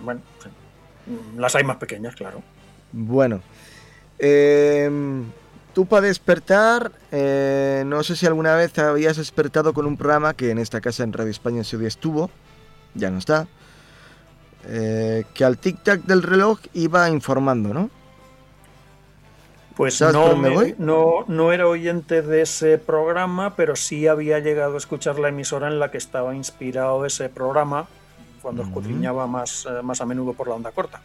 bueno, las hay más pequeñas, claro. Bueno, tú para despertar, no sé si alguna vez habías despertado con un programa que en esta casa en Radio España en su día estuvo, ya no está, que al tic-tac del reloj iba informando, ¿no? Pues ¿Sabes por dónde voy? no era oyente de ese programa, pero sí había llegado a escuchar la emisora en la que estaba inspirado ese programa cuando escudriñaba más a menudo por la onda corta.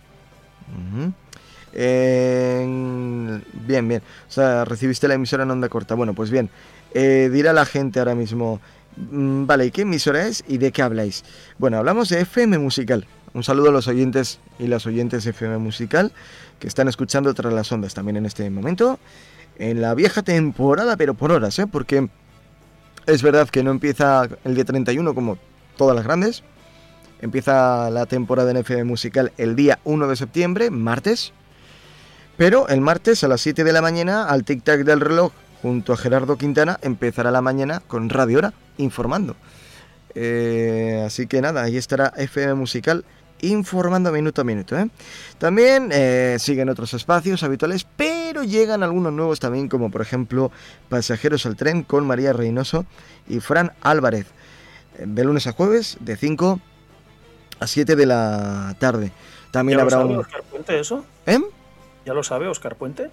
Bien, bien. O sea, recibiste la emisora en onda corta. Bueno, pues bien. Dirá la gente ahora mismo, vale, ¿y qué emisora es y de qué habláis? Bueno, hablamos de FM Musical. Un saludo a los oyentes y las oyentes de FM Musical que están escuchando Tras las Ondas también en este momento. En la vieja temporada, pero por horas, porque es verdad que no empieza el día 31 como todas las grandes. Empieza la temporada en FM Musical el día 1 de septiembre, martes. Pero el martes a las 7 de la mañana, al tic-tac del reloj, junto a Gerardo Quintana, empezará la mañana con Radio Hora, informando. Así que nada, ahí estará FM Musical informando minuto a minuto. También siguen otros espacios habituales, pero llegan algunos nuevos también, como por ejemplo Pasajeros al Tren con María Reynoso y Fran Álvarez, de lunes a jueves, de 5 a 7 de la tarde. También habrá un... ¿Óscar Puente eso? ¿Ya lo sabe Óscar Puente?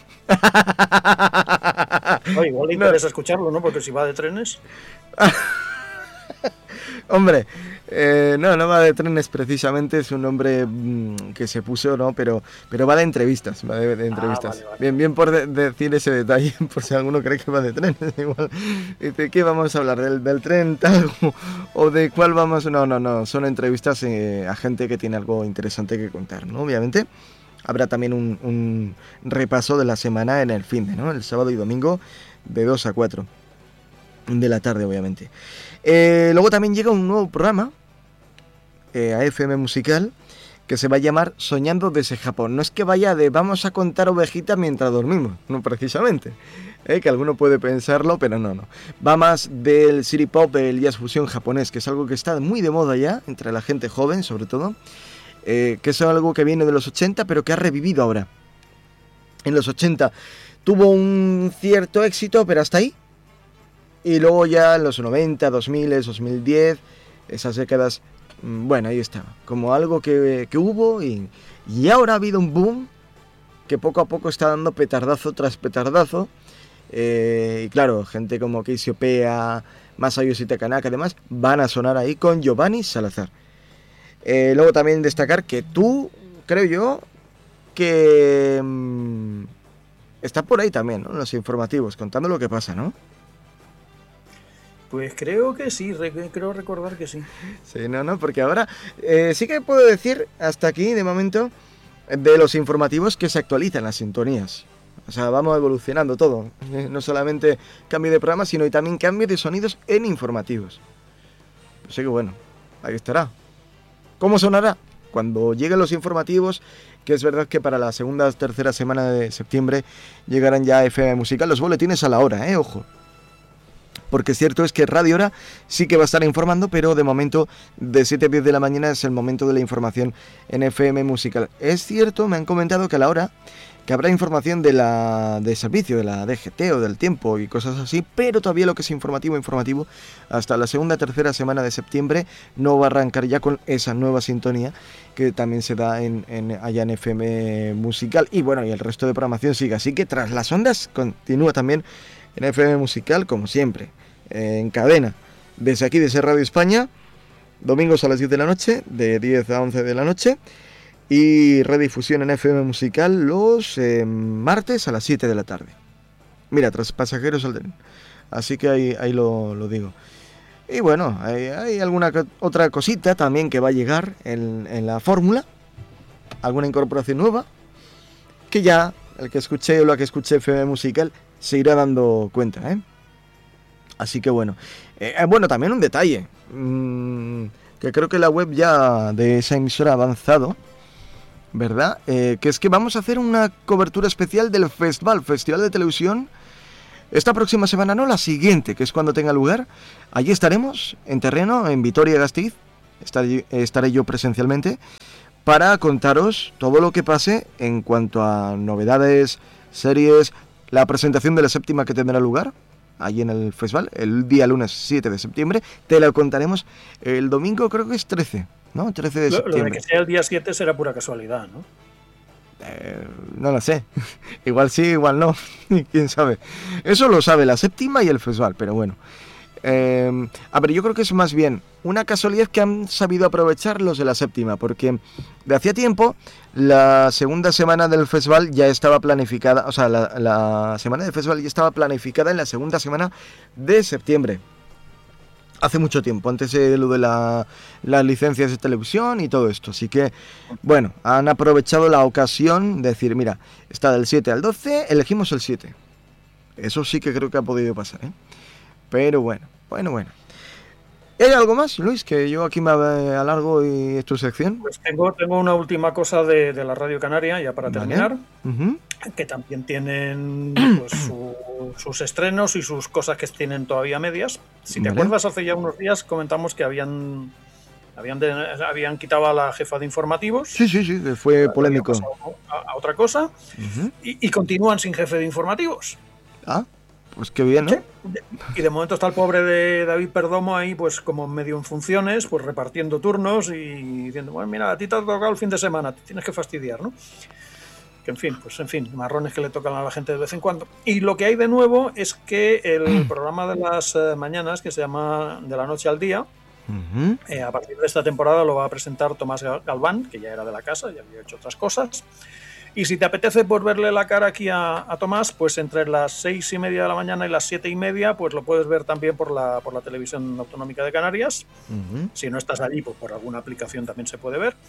Igual le interesa escucharlo, ¿no? Porque si va de trenes... Hombre, no va de trenes precisamente, es un nombre que se puso, ¿no? Pero va de entrevistas, va de entrevistas. Vale. Bien por decir ese detalle, por si alguno cree que va de trenes. Igual, ¿de qué vamos a hablar? ¿Del tren tal? ¿O de cuál vamos? No, son entrevistas a gente que tiene algo interesante que contar, ¿no? Obviamente. Habrá también un repaso de la semana en el finde, ¿no? El sábado y domingo de 2 a 4 de la tarde, obviamente. Luego también llega un nuevo programa a FM Musical que se va a llamar Soñando desde Japón. No es que vaya de vamos a contar ovejitas mientras dormimos, no precisamente. Que alguno puede pensarlo, pero no. Va más del city pop, del jazz fusión japonés, que es algo que está muy de moda ya, entre la gente joven sobre todo. Que es algo que viene de los 80, pero que ha revivido ahora. En los 80 tuvo un cierto éxito, pero hasta ahí. Y luego ya en los 90, 2000, 2010, esas décadas, bueno, ahí estaba. Como algo que hubo y ahora ha habido un boom que poco a poco está dando petardazo tras petardazo. Y claro, gente como Cassiopeia, Masayoshi Takanaka, además, van a sonar ahí con Giovanni Salazar. Luego también destacar que tú, creo yo, que está por ahí también, ¿no? En los informativos, contando lo que pasa, ¿no? Pues creo que sí, creo recordar que sí. Sí, no, porque ahora sí que puedo decir hasta aquí, de momento, de los informativos que se actualizan las sintonías. O sea, vamos evolucionando todo. No solamente cambio de programa, sino también cambio de sonidos en informativos. Así que bueno, ahí estará. ¿Cómo sonará? Cuando lleguen los informativos, que es verdad que para la segunda o tercera semana de septiembre llegarán ya a FM Musical los boletines a la hora, ojo. Porque cierto es que Radio Hora sí que va a estar informando, pero de momento de 7 a 10 de la mañana es el momento de la información en FM Musical. Es cierto, me han comentado que a la hora que habrá información de servicio, de la DGT o del tiempo y cosas así, pero todavía lo que es informativo, hasta la segunda, tercera semana de septiembre no va a arrancar ya con esa nueva sintonía que también se da allá en FM Musical. Y bueno, y el resto de programación sigue, así que Tras las Ondas continúa también en FM Musical, como siempre, en cadena, desde aquí, desde Radio España, domingos a las 10 de la noche, de 10 a 11 de la noche, y redifusión en FM Musical los martes a las 7 de la tarde. Mira, Tras Pasajeros al Tren. Así que ahí lo digo. Y bueno, hay alguna otra cosita también que va a llegar en la fórmula, alguna incorporación nueva, que ya el que escuché o la que escuché FM Musical se irá dando cuenta, Así que bueno. Bueno, también un detalle, que creo que la web ya de esa emisora ha avanzado, ¿verdad? Que es que vamos a hacer una cobertura especial del Festival de Televisión. Esta próxima semana, no, la siguiente, que es cuando tenga lugar. Allí estaremos, en terreno, en Vitoria-Gasteiz. Estaré yo presencialmente para contaros todo lo que pase en cuanto a novedades, series, la presentación de la séptima que tendrá lugar allí en el festival, el día lunes 7 de septiembre. Te lo contaremos el domingo, creo que es 13, ¿no? 13 de septiembre. Lo de que sea el día 7 será pura casualidad, ¿no? No lo sé. Igual sí, igual no. Quién sabe. Eso lo sabe la séptima y el festival, pero bueno. A ver, yo creo que es más bien una casualidad que han sabido aprovechar los de la séptima, porque de hacía tiempo la segunda semana del festival ya estaba planificada, o sea, la semana del festival ya estaba planificada en la segunda semana de septiembre. Hace mucho tiempo, antes de lo de las licencias de televisión y todo esto. Así que, bueno, han aprovechado la ocasión de decir, mira, está del 7 al 12, elegimos el 7. Eso sí que creo que ha podido pasar, ¿eh? Pero bueno. ¿Hay algo más, Luis? Que yo aquí me alargo y es tu sección. Pues tengo una última cosa de la Radio Canaria, ya para terminar, que también tienen pues, sus estrenos y sus cosas que tienen todavía medias. Si te acuerdas, hace ya unos días comentamos que habían quitado a la jefa de informativos. Sí, que fue polémico. A otra cosa. Y continúan sin jefe de informativos. Pues qué bien, ¿no? Sí. Y de momento está el pobre de David Perdomo ahí, pues como medio en funciones, pues repartiendo turnos y diciendo, bueno, mira, a ti te ha tocado el fin de semana, te tienes que fastidiar, ¿no? Que en fin, marrones que le tocan a la gente de vez en cuando. Y lo que hay de nuevo es que el programa de las mañanas, que se llama De la Noche al Día, a partir de esta temporada lo va a presentar Tomás Galván, que ya era de la casa, ya había hecho otras cosas. Y si te apetece por verle la cara aquí a Tomás, pues entre las 6:30 de la mañana y las 7:30, pues lo puedes ver también por la televisión autonómica de Canarias. Si no estás allí, pues por alguna aplicación también se puede ver.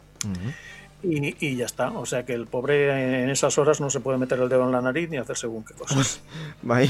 Y ya está. O sea que el pobre en esas horas no se puede meter el dedo en la nariz ni hacer según qué cosas. Vaya.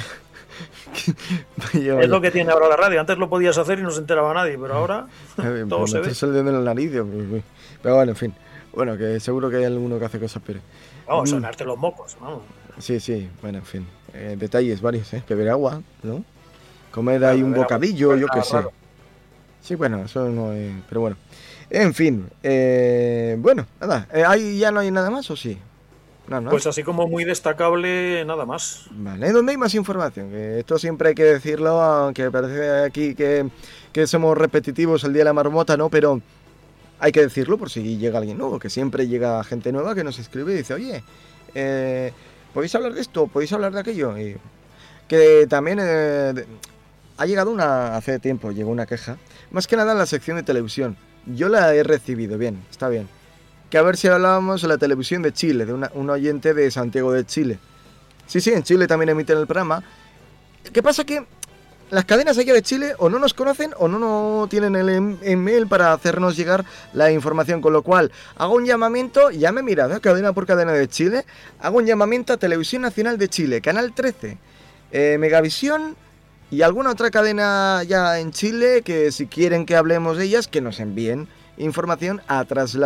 Es lo que tiene ahora la radio. Antes lo podías hacer y no se enteraba nadie, pero ahora todo se ve. El dedo en la nariz, pero bueno, en fin. Bueno, que seguro que hay alguno que hace cosas peores. Vamos, sonarte los mocos, vamos. Sí, bueno, en fin. Detalles varios, Beber agua, ¿no? Comer ahí un bocadillo, yo qué sé. Sí, bueno, eso no es... Pero bueno. En fin. Bueno, nada. ¿Ahí ya no hay nada más o sí? No. Pues así como muy destacable, nada más. Vale, ¿dónde hay más información? Que esto siempre hay que decirlo, aunque parece aquí que somos repetitivos el día de la marmota, ¿no? Pero... hay que decirlo por si llega alguien nuevo, que siempre llega gente nueva que nos escribe y dice, oye, ¿podéis hablar de esto? ¿Podéis hablar de aquello? Y que también ha llegado hace tiempo llegó una queja, más que nada en la sección de televisión. Yo la he recibido, bien, está bien. Que a ver si hablábamos de la televisión de Chile, de un oyente de Santiago de Chile. Sí, en Chile también emiten el programa. ¿Qué pasa? Que las cadenas allá de Chile o no nos conocen o no tienen el email para hacernos llegar la información, con lo cual hago un llamamiento, ya me he mirado, cadena por cadena de Chile, hago un llamamiento a Televisión Nacional de Chile, Canal 13, Megavisión y alguna otra cadena ya en Chile que si quieren que hablemos de ellas, que nos envíen información a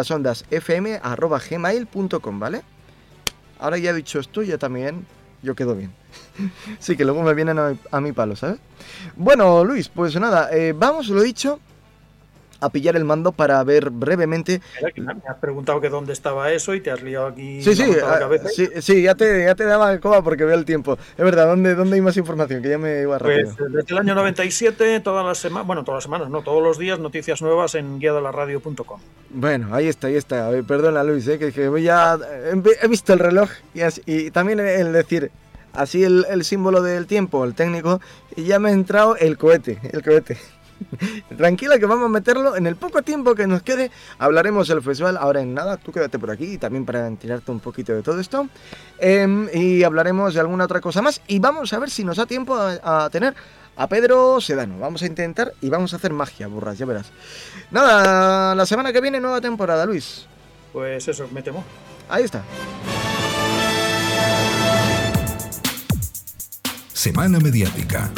traslasondasfm@gmail.com, ¿vale? Ahora ya he dicho esto, ya también yo quedo bien. Sí, que luego me vienen a mi palo, ¿sabes? Bueno, Luis, pues nada, vamos, lo he dicho, a pillar el mando para ver brevemente... Me has preguntado que dónde estaba eso y te has liado aquí... Sí, ya te daba el coba porque veo el tiempo. Es verdad, ¿dónde hay más información? Que ya me iba rápido. Pues desde el año 97, todas las semanas, no, todos los días, noticias nuevas en guiadelaradio.com. Bueno, ahí está. A ver, perdona, Luis, que voy ya... He visto el reloj y también el decir... Así el símbolo del tiempo, el técnico, y ya me ha entrado el cohete. Tranquila que vamos a meterlo en el poco tiempo que nos quede. Hablaremos del festival ahora en nada. Tú quédate por aquí también para tirarte un poquito de todo esto. Y hablaremos de alguna otra cosa más. Y vamos a ver si nos da tiempo a tener a Pedro Sedano. Vamos a intentar y vamos a hacer magia, burras, ya verás. Nada, la semana que viene nueva temporada, Luis. Pues eso, me temo. Ahí está. Semana Mediática.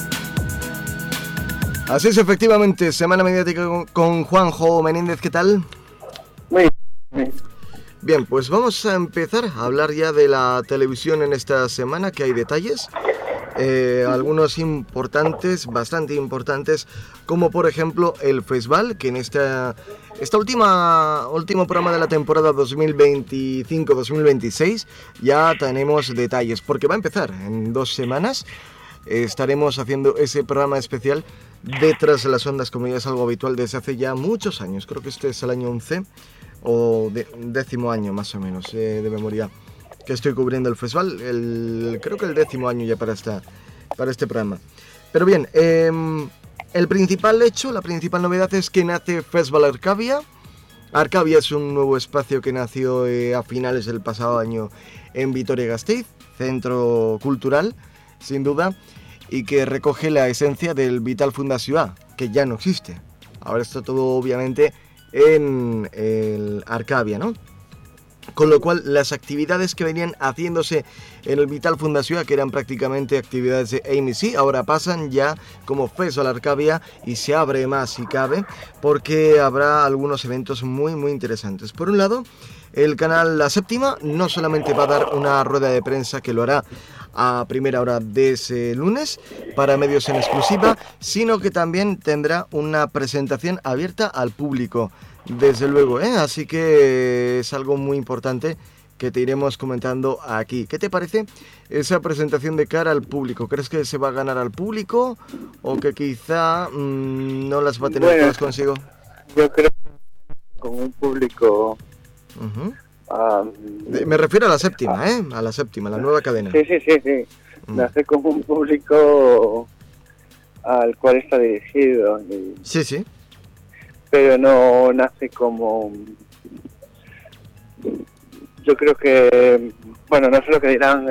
Así es, efectivamente, Semana Mediática con Juanjo Menéndez, ¿qué tal? Muy bien. Bien, pues vamos a empezar a hablar ya de la televisión en esta semana, que hay detalles. algunos importantes, bastante importantes, como por ejemplo el festival, que en esta último programa de la temporada 2025-2026 ya tenemos detalles, porque va a empezar en 2 semanas. Estaremos haciendo ese programa especial detrás de las ondas, como ya es algo habitual desde hace ya muchos años. Creo que este es el año 11 o 10º año más o menos, de memoria, que estoy cubriendo el festival. Creo que el 10º año ya para este programa. Pero bien, el principal hecho, la principal novedad es que nace Festival Arcavia. Arcavia es un nuevo espacio que nació a finales del pasado año en Vitoria-Gasteiz, centro cultural, sin duda, y que recoge la esencia del Vital Fundazioa, que ya no existe. Ahora está todo obviamente en el Arcavia, ¿no? Con lo cual las actividades que venían haciéndose en el Vital Fundazioa, que eran prácticamente actividades de AMC, ahora pasan ya como Festival Arcavia y se abre más si cabe, porque habrá algunos eventos muy muy interesantes. Por un lado, el canal La Séptima no solamente va a dar una rueda de prensa, que lo hará a primera hora de ese lunes para medios en exclusiva, sino que también tendrá una presentación abierta al público, desde luego, así que es algo muy importante que te iremos comentando aquí. ¿Qué te parece esa presentación de cara al público? ¿Crees que se va a ganar al público o que quizá no las va a tener todas consigo? Yo creo que con un público... Me refiero a La Séptima, a La Séptima, la nueva cadena. Sí. Nace con un público al cual está dirigido. Sí. Pero no nace como... Yo creo que... Bueno, no sé lo que dirán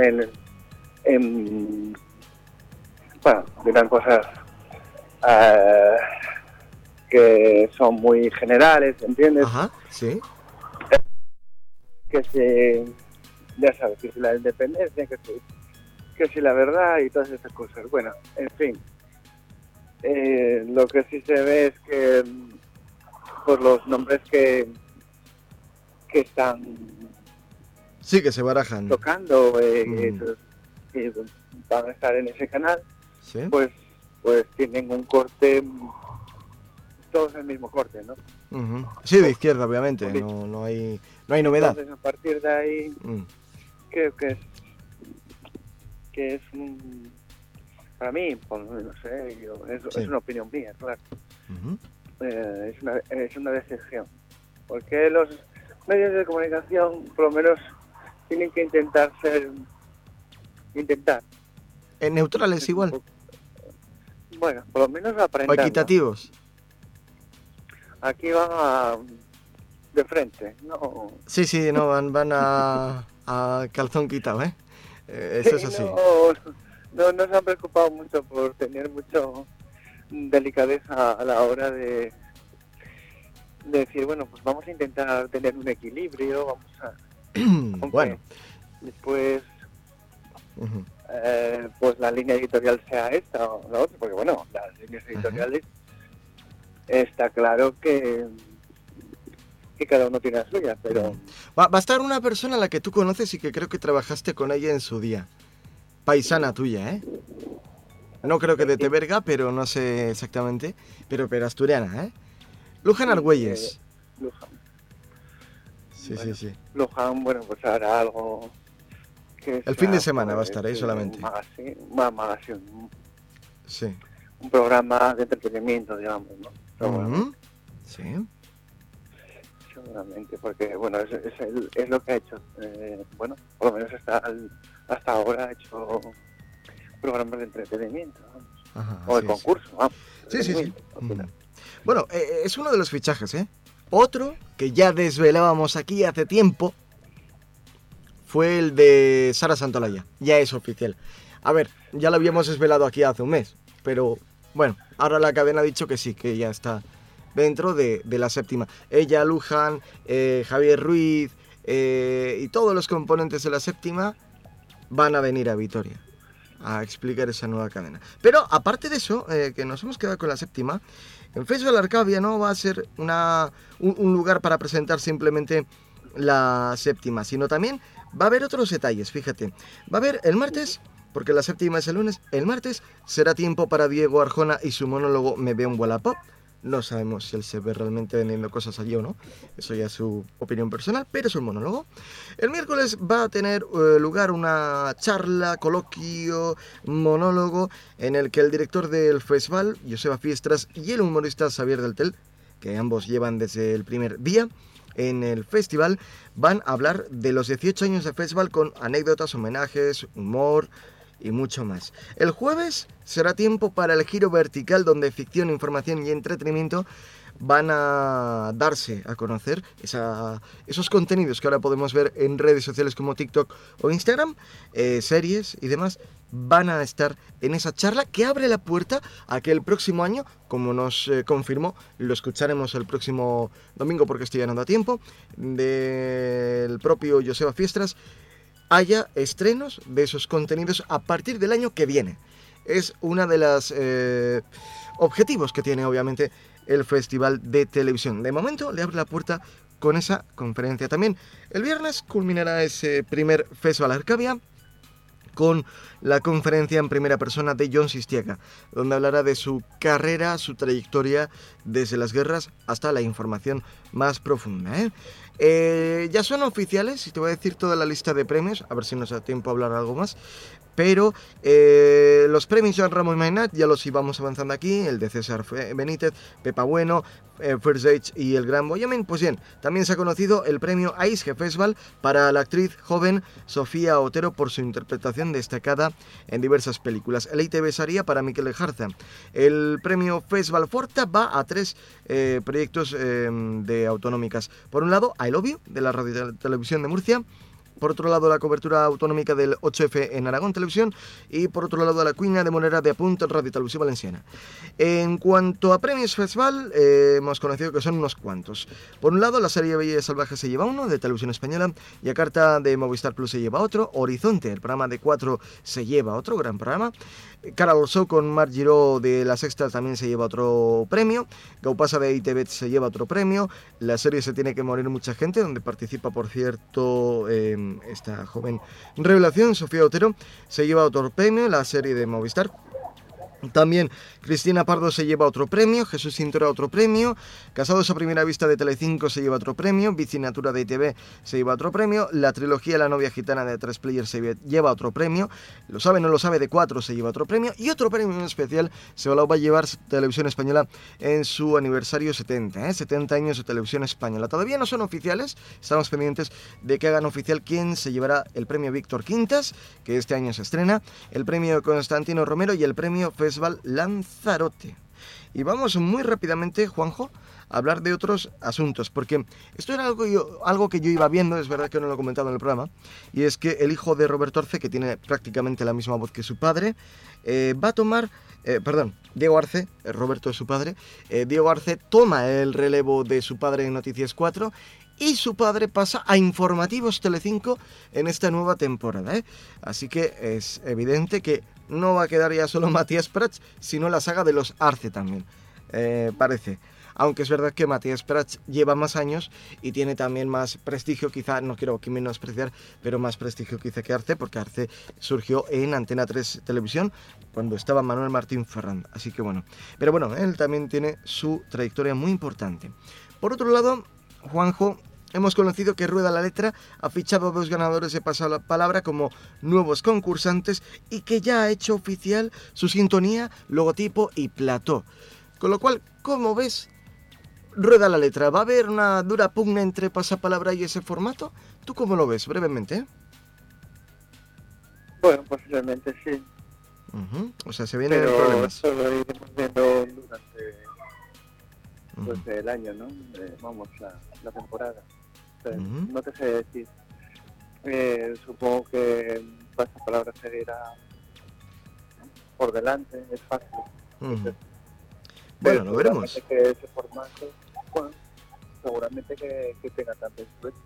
bueno, dirán cosas que son muy generales, ¿entiendes? Ajá, sí. Que si, ya sabes, que si la independencia, que si la verdad y todas esas cosas. Bueno, en fin. Lo que sí se ve es que por los nombres que están... Sí, que se barajan. Tocando, que van a estar en ese canal, ¿sí? Pues tienen un corte, todos el mismo corte, ¿no? Sí, de izquierda, obviamente, no hay novedad. Entonces, a partir de ahí, creo que es un... Para mí, pues, no sé, es una opinión mía, claro. Es una decepción. Porque los medios de comunicación, por lo menos, tienen que intentar. Neutrales igual. Bueno, por lo menos aprender. O equitativos. Aquí van de frente, ¿no? Sí, no, van a calzón quitado, eso es así. No se han preocupado mucho por tener mucho delicadeza a la hora de decir, bueno, pues vamos a intentar tener un equilibrio, vamos a... Bueno. Después, pues la línea editorial sea esta o la otra, porque bueno, las líneas editoriales está claro que cada uno tiene la suya, pero... Va a estar una persona a la que tú conoces y que creo que trabajaste con ella en su día. Paisana tuya, No creo que de Teberga, pero no sé exactamente. Pero asturiana, Luján Argüelles. Luján. Sí. Luján, bueno, pues hará algo... El fin de semana va a estar ahí solamente. Magazine. Sí. Un programa de entretenimiento, digamos, ¿no? Sí. Seguramente, porque, bueno, es lo que ha hecho. Bueno, por lo menos hasta ahora ha hecho programas de entretenimiento, vamos. Ajá, o de concurso, vamos. Sí. Bueno, es uno de los fichajes, Otro que ya desvelábamos aquí hace tiempo fue el de Sara Santolaya. Ya es oficial. A ver, ya lo habíamos desvelado aquí hace un mes, pero bueno, ahora la cadena ha dicho que sí, que ya está dentro de La Séptima. Ella, Luján, Javier Ruiz y todos los componentes de La Séptima van a venir a Vitoria a explicar esa nueva cadena. Pero aparte de eso, que nos hemos quedado con La Séptima, en Festival Arcavia no va a ser un lugar para presentar simplemente La Séptima, sino también va a haber otros detalles, fíjate. Va a haber el martes porque la séptima es el lunes. El martes será tiempo para Diego Arjona y su monólogo Me veo en Wallapop. No sabemos si él se ve realmente vendiendo cosas allí o no. Eso ya es su opinión personal, pero es un monólogo. El miércoles va a tener lugar una charla, coloquio, monólogo, en el que el director del festival, Joseba Fiestras, y el humorista Xavier del Tel, que ambos llevan desde el primer día en el festival, van a hablar de los 18 años de festival con anécdotas, homenajes, humor y mucho más. El jueves será tiempo para el giro vertical, donde ficción, información y entretenimiento van a darse a conocer esos contenidos que ahora podemos ver en redes sociales como TikTok o Instagram, series y demás, van a estar en esa charla que abre la puerta a que el próximo año, como nos confirmó, lo escucharemos el próximo domingo porque estoy ganando a tiempo, del propio Joseba Fiestras, haya estrenos de esos contenidos a partir del año que viene. Es una de las objetivos que tiene obviamente el Festival de Televisión. De momento le abre la puerta con esa conferencia. También el viernes culminará ese primer Festival Arcavia con la conferencia en primera persona de Jon Sistiaga, donde hablará de su carrera, su trayectoria desde las guerras hasta la información más profunda. Ya son oficiales, y te voy a decir toda la lista de premios, a ver si nos da tiempo a hablar algo más. Pero los premios Joan Ramos Mainat ya los íbamos avanzando aquí, el de César Benítez, Pepa Bueno, First Age y el Gran Boyamin. Pues bien, también se ha conocido el premio Aisge Festival para la actriz joven Sofía Otero por su interpretación destacada en diversas películas. El ITV Saria para Miquel Ejarza. El premio Festival Forta va a 3 proyectos de autonómicas. Por un lado, a El Obvio, de la Radio Televisión de Murcia. Por otro lado, la cobertura autonómica del 8F en Aragón Televisión. Y por otro lado, la Cuina de Monera de Apunt Radio Televisión Valenciana. En cuanto a premios festival, hemos conocido que son unos cuantos. Por un lado, la serie Bella y Salvaje se lleva uno, de Televisión Española. Yakarta de Movistar Plus se lleva otro. Horizonte, el programa de 4, se lleva otro, gran programa. Cara al Show con Marc Giró de La Sexta también se lleva otro premio. Gaupasa de ITV se lleva otro premio. La serie Se tiene que morir mucha gente, donde participa, por cierto, esta joven revelación, Sofía Otero, se lleva otro premio. La serie de Movistar. También Cristina Pardo se lleva otro premio, Jesús Cintura otro premio, Casados a Primera Vista de Telecinco se lleva otro premio, Vicinatura de ITV se lleva otro premio, la trilogía La Novia Gitana de 3 Players se lleva otro premio, Lo sabe no lo sabe de 4 se lleva otro premio, y otro premio en especial se lo va a llevar Televisión Española en su aniversario 70, 70 años de Televisión Española. Todavía no son oficiales, estamos pendientes de que hagan oficial quién se llevará el premio Víctor Quintas, que este año se estrena, el premio Constantino Romero y el premio Festival Lanzarote. Y vamos muy rápidamente, Juanjo, a hablar de otros asuntos, porque esto era algo que yo iba viendo, es verdad que no lo he comentado en el programa, y es que el hijo de Roberto Arce, que tiene prácticamente la misma voz que su padre, va a tomar, Diego Arce, Roberto es su padre, Diego Arce toma el relevo de su padre en Noticias 4, y su padre pasa a Informativos Telecinco en esta nueva temporada, Así que es evidente que no va a quedar ya solo Matías Prats, sino la saga de los Arce también, parece. Aunque es verdad que Matías Prats lleva más años y tiene también más prestigio, quizá, no quiero aquí menospreciar, pero más prestigio quizá que Arce, porque Arce surgió en Antena 3 Televisión cuando estaba Manuel Martín Ferrand. Así que bueno, pero bueno, él también tiene su trayectoria muy importante. Por otro lado, Juanjo, hemos conocido que Rueda la Letra ha fichado a 2 ganadores de Pasapalabra como nuevos concursantes y que ya ha hecho oficial su sintonía, logotipo y plató. Con lo cual, ¿cómo ves? Rueda la Letra, ¿va a haber una dura pugna entre Pasapalabra y ese formato? ¿Tú cómo lo ves, brevemente? Bueno, posiblemente sí. O sea, se vienen problemas. Pero eso lo iremos viendo durante el año, ¿no? Vamos, la temporada. No te sé decir. Supongo que Pasapalabra seguirá por delante, es fácil. Entonces, bueno, lo veremos. Que ese formato, bueno, seguramente que tenga también su éxito.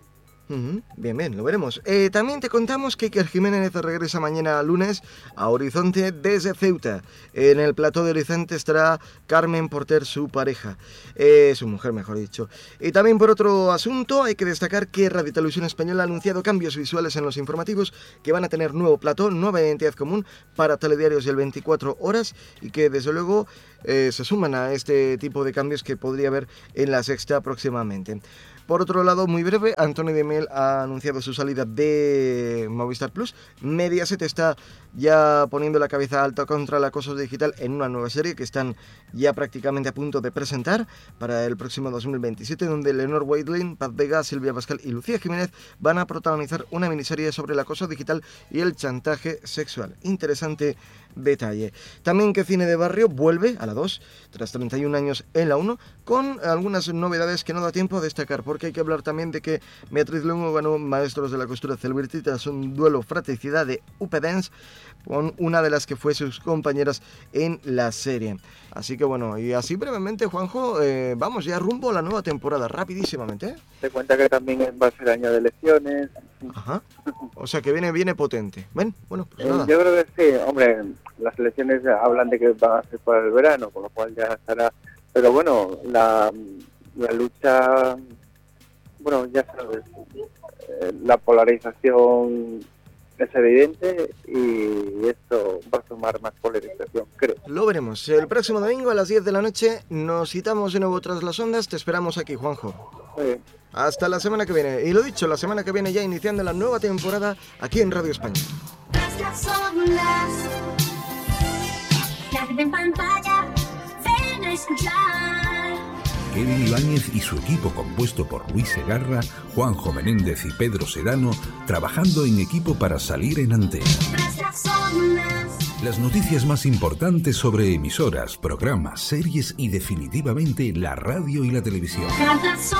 Bien, lo veremos. También te contamos que Iker Jiménez regresa mañana lunes a Horizonte desde Ceuta. En el plató de Horizonte estará Carmen Porter, su pareja, su mujer mejor dicho. Y también por otro asunto hay que destacar que Radio Televisión Española ha anunciado cambios visuales en los informativos, que van a tener nuevo plató, nueva identidad común para telediarios y el 24 horas, y que desde luego se suman a este tipo de cambios que podría haber en La Sexta próximamente. Por otro lado, muy breve, Antonio de Mel ha anunciado su salida de Movistar Plus. Mediaset está ya poniendo la cabeza alta contra el acoso digital en una nueva serie que están ya prácticamente a punto de presentar para el próximo 2027, donde Leonor Weidling, Paz Vega, Silvia Pascal y Lucía Jiménez van a protagonizar una miniserie sobre el acoso digital y el chantaje sexual. Interesante detalle. También que Cine de Barrio vuelve a la 2 tras 31 años en la 1, con algunas novedades que no da tiempo a destacar, porque hay que hablar también de que Beatriz Luengo ganó Maestros de la Costura Celebrity tras un duelo fratricidad de UP-Dance con una de las que fue sus compañeras en la serie. Así que bueno, y así brevemente, Juanjo, vamos ya rumbo a la nueva temporada, rapidísimamente. Te cuenta que también va a ser año de elecciones. Ajá. O sea que viene potente. ¿Ven? Bueno, pues nada. Yo creo que sí, hombre, las elecciones hablan de que van a ser para el verano, con lo cual ya estará. Pero bueno, la lucha, bueno, ya sabes, la polarización es evidente y esto va a sumar más polarización, creo. Lo veremos. El próximo domingo a las 10 de la noche nos citamos de nuevo tras las ondas. Te esperamos aquí, Juanjo. Hasta la semana que viene. Y lo dicho, la semana que viene ya iniciando la nueva temporada aquí en Radio España. Las ondas, la red en pantalla, ven a escuchar. Kevin Ibáñez y su equipo compuesto por Luis Segarra, Juanjo Menéndez y Pedro Sedano, trabajando en equipo para salir en antena. Las noticias más importantes sobre emisoras, programas, series y definitivamente la radio y la televisión.